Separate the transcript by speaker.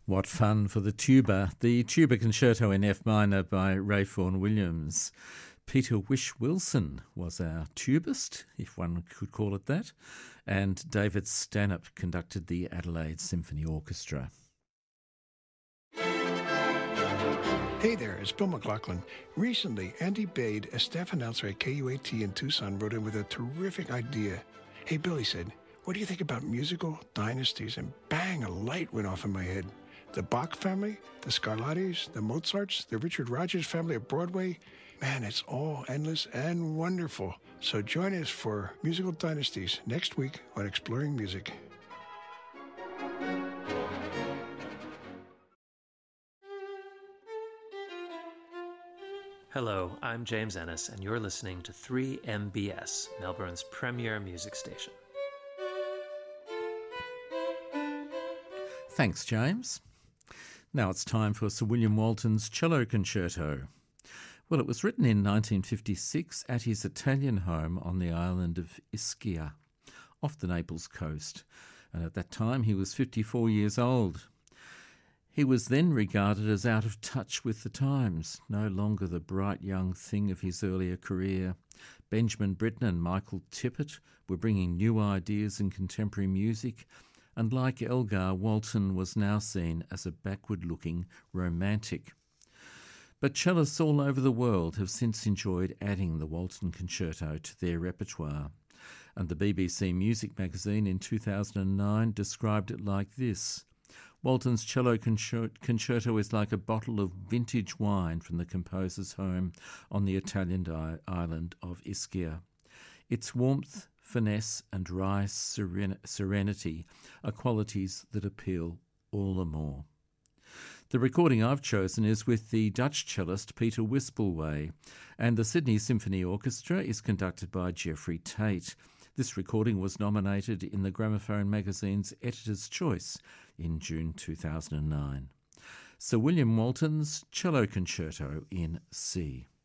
Speaker 1: What fun for the tuba. The Tuba Concerto in F minor by Ray Vaughan Williams. Peter Wish Wilson was our tubist, if one could call it that, and David Stanhope conducted the Adelaide Symphony Orchestra.
Speaker 2: Hey there, it's Bill McLaughlin. Recently, Andy Bade, a staff announcer at KUAT in Tucson, wrote in with a terrific idea. Hey, Bill, he said, what do you think about musical dynasties? And bang, a light went off in my head. The Bach family, the Scarlattis, the Mozarts, the Richard Rodgers family of Broadway. Man, it's all endless and wonderful. So join us for Musical Dynasties next week on Exploring Music.
Speaker 3: Hello, I'm James Ennis, and you're listening to 3MBS, Melbourne's premier music station.
Speaker 1: Thanks, James. Now it's time for Sir William Walton's Cello Concerto. Well, it was written in 1956 at his Italian home on the island of Ischia, off the Naples coast, and at that time he was 54 years old. He was then regarded as out of touch with the times, no longer the bright young thing of his earlier career. Benjamin Britten and Michael Tippett were bringing new ideas in contemporary music, and like Elgar, Walton was now seen as a backward-looking romantic. But cellists all over the world have since enjoyed adding the Walton Concerto to their repertoire, and the BBC Music magazine in 2009 described it like this: Walton's Cello Concerto is like a bottle of vintage wine from the composer's home on the Italian island of Ischia. Its warmth, finesse and wry serenity are qualities that appeal all the more. The recording I've chosen is with the Dutch cellist Peter Wispelwey, and the Sydney Symphony Orchestra is conducted by Geoffrey Tate. This recording was nominated in the Gramophone magazine's Editor's Choice in June 2009. Sir William Walton's Cello Concerto in C.